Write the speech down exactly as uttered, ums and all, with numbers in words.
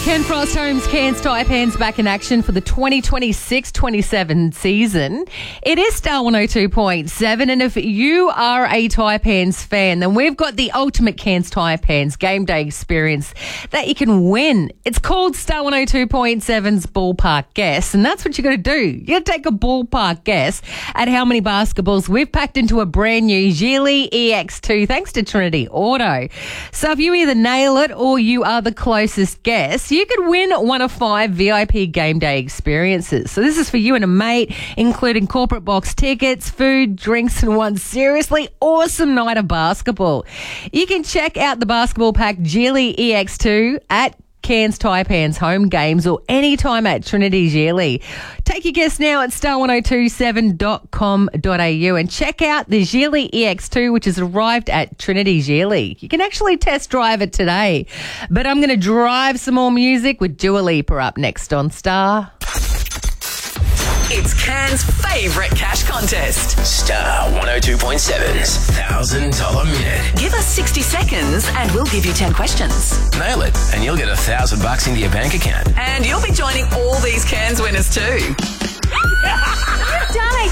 Ken Frost Homes Cairns Taipans back in action for the twenty twenty-six twenty-seven season. It is Star one oh two point seven, and if you are a Taipans fan, then we've got the ultimate Cairns Taipans game day experience that you can win. It's called Star one oh two point seven's Ballpark Guess, and that's what you got to do. You got to take a ballpark guess at how many basketballs we've packed into a brand new Geely E X two thanks to Trinity Auto. So if you either nail it or you are the closest guess, you could win one of five V I P game day experiences. So this is for you and a mate, including corporate box tickets, food, drinks, and one seriously awesome night of basketball. You can check out the basketball pack Geely E X two at Cairns Taipans home games or anytime at Trinity Geely. Take your guess now at star ten twenty-seven dot com dot a u and check out the Geely E X two, which has arrived at Trinity Geely. You can actually test drive it today. But I'm going to drive some more music with Dua Lipa up next on Star. It's Cairns' favourite cash contest. Star one oh two point seven's one thousand dollars minute. Give us sixty seconds and we'll give you ten questions. Nail it and you'll get a thousand bucks into your bank account. And you'll be joining all these Cairns winners too. You've done it,